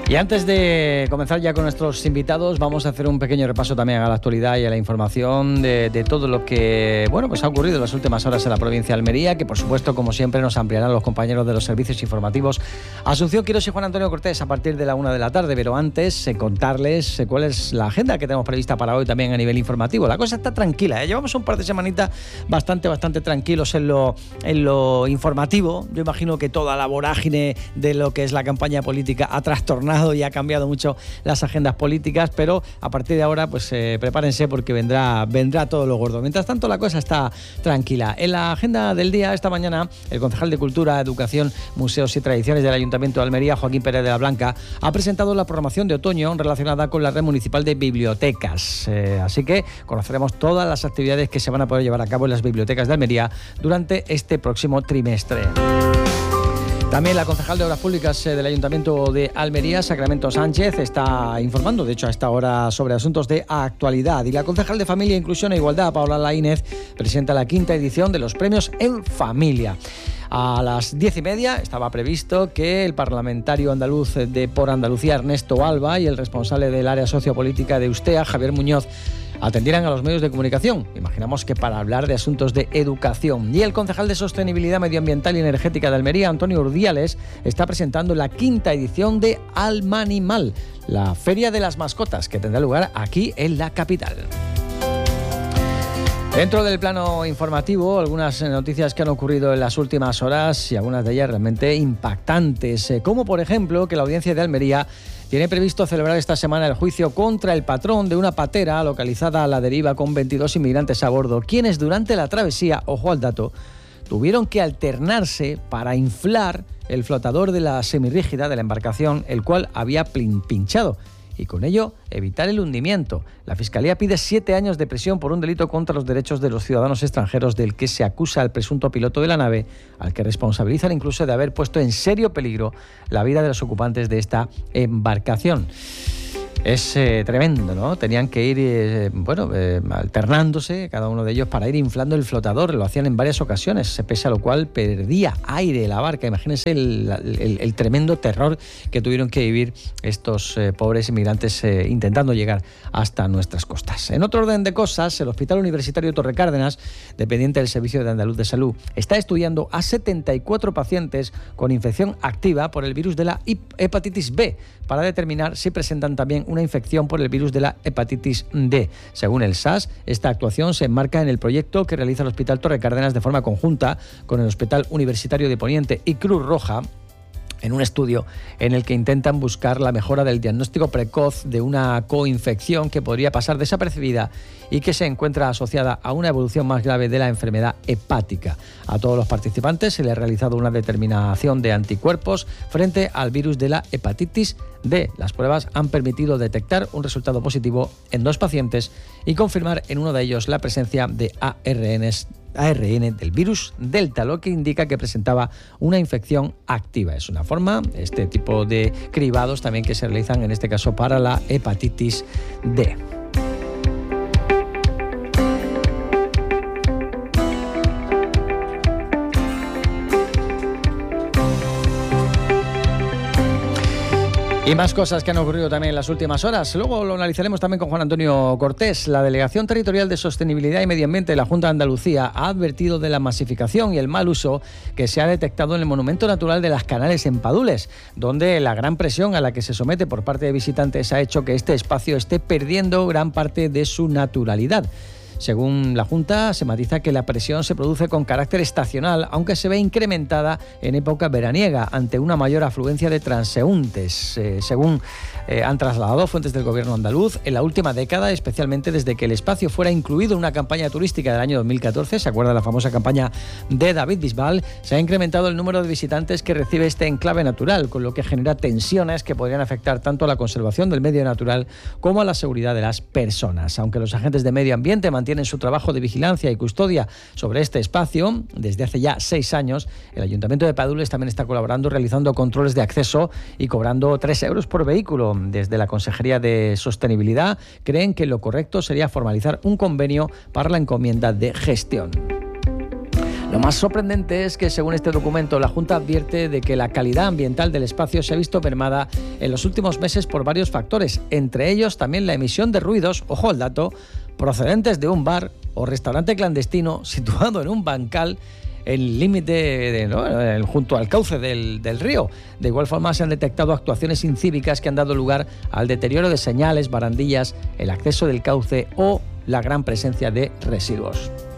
Y antes de comenzar ya con nuestros invitados, vamos a hacer un pequeño repaso también a la actualidad y a la información de todo lo que pues ha ocurrido en las últimas horas en la provincia de Almería, que por supuesto, como siempre, nos ampliarán los compañeros de los servicios informativos Asunción Quirós y Juan Antonio Cortés a partir de la 1 de la tarde. Pero antes, contarles cuál es la agenda que tenemos prevista para hoy también a nivel informativo. La cosa está tranquila, Llevamos un par de semanitas bastante tranquilos en lo informativo. Yo imagino que toda la vorágine de lo que es la campaña política ha trastornado y ha cambiado mucho las agendas políticas, pero a partir de ahora pues prepárense porque vendrá todo lo gordo. Mientras tanto, la cosa está tranquila. En la agenda del día, esta mañana, el concejal de Cultura, Educación, Museos y Tradiciones del Ayuntamiento de Almería, Joaquín Pérez de la Blanca, ha presentado la programación de otoño relacionada con la red municipal de bibliotecas. Así que conoceremos todas las actividades que se van a poder llevar a cabo en las bibliotecas de Almería durante este próximo trimestre. También la concejal de Obras Públicas del Ayuntamiento de Almería, Sacramento Sánchez, está informando, de hecho, a esta hora sobre asuntos de actualidad. Y la concejal de Familia, Inclusión e Igualdad, Paola Laínez, presenta la 5ª edición de los premios En Familia. A las 10:30 estaba previsto que el parlamentario andaluz de Por Andalucía, Ernesto Alba, y el responsable del área sociopolítica de Ustea, Javier Muñoz, atendieran a los medios de comunicación. Imaginamos que para hablar de asuntos de educación. Y el concejal de Sostenibilidad Medioambiental y Energética de Almería, Antonio Urdiales, está presentando la 5ª edición de Almanimal, la Feria de las Mascotas, que tendrá lugar aquí en la capital. Dentro del plano informativo, algunas noticias que han ocurrido en las últimas horas y algunas de ellas realmente impactantes, como por ejemplo que la Audiencia de Almería tiene previsto celebrar esta semana el juicio contra el patrón de una patera localizada a la deriva con 22 inmigrantes a bordo, quienes durante la travesía, ojo al dato, tuvieron que alternarse para inflar el flotador de la semirrígida de la embarcación, el cual había pinchado, y con ello evitar el hundimiento. La Fiscalía pide 7 años de prisión por un delito contra los derechos de los ciudadanos extranjeros del que se acusa al presunto piloto de la nave, al que responsabilizan incluso de haber puesto en serio peligro la vida de los ocupantes de esta embarcación. Es tremendo, ¿no? Tenían que ir alternándose cada uno de ellos para ir inflando el flotador. Lo hacían en varias ocasiones, pese a lo cual perdía aire la barca. Imagínense el tremendo terror que tuvieron que vivir estos pobres inmigrantes intentando llegar hasta nuestras costas. En otro orden de cosas, el Hospital Universitario Torre Cárdenas, dependiente del Servicio de Andaluz de Salud, está estudiando a 74 pacientes con infección activa por el virus de la hepatitis B para determinar si presentan también una infección por el virus de la hepatitis D. Según el SAS, esta actuación se enmarca en el proyecto que realiza el Hospital Torre Cárdenas de forma conjunta con el Hospital Universitario de Poniente y Cruz Roja, en un estudio en el que intentan buscar la mejora del diagnóstico precoz de una coinfección que podría pasar desapercibida y que se encuentra asociada a una evolución más grave de la enfermedad hepática. A todos los participantes se les ha realizado una determinación de anticuerpos frente al virus de la hepatitis D. Las pruebas han permitido detectar un resultado positivo en 2 pacientes y confirmar en uno de ellos la presencia de ARN del virus Delta, lo que indica que presentaba una infección activa. Es una forma, este tipo de cribados también que se realizan en este caso para la hepatitis D. Y más cosas que han ocurrido también en las últimas horas. Luego lo analizaremos también con Juan Antonio Cortés. La Delegación Territorial de Sostenibilidad y Medio Ambiente de la Junta de Andalucía ha advertido de la masificación y el mal uso que se ha detectado en el Monumento Natural de las Canales en Padules, donde la gran presión a la que se somete por parte de visitantes ha hecho que este espacio esté perdiendo gran parte de su naturalidad. Según la Junta, se matiza que la presión se produce con carácter estacional, aunque se ve incrementada en época veraniega ante una mayor afluencia de transeúntes. Según han trasladado fuentes del gobierno andaluz, en la última década, especialmente desde que el espacio fuera incluido en una campaña turística del año 2014, ¿se acuerda la famosa campaña de David Bisbal?, se ha incrementado el número de visitantes que recibe este enclave natural, con lo que genera tensiones que podrían afectar tanto a la conservación del medio natural como a la seguridad de las personas. Aunque los agentes de medio ambiente mantienen su trabajo de vigilancia y custodia sobre este espacio desde hace ya 6 años, el Ayuntamiento de Padules también está colaborando realizando controles de acceso y cobrando 3 euros por vehículo. Desde la Consejería de Sostenibilidad creen que lo correcto sería formalizar un convenio para la encomienda de gestión. Lo más sorprendente es que, según este documento, la Junta advierte de que la calidad ambiental del espacio se ha visto mermada en los últimos meses por varios factores, entre ellos también la emisión de ruidos, ojo al dato, procedentes de un bar o restaurante clandestino situado en un bancal el límite junto al cauce del río. De igual forma, se han detectado actuaciones incívicas que han dado lugar al deterioro de señales, barandillas, el acceso del cauce o la gran presencia de residuos.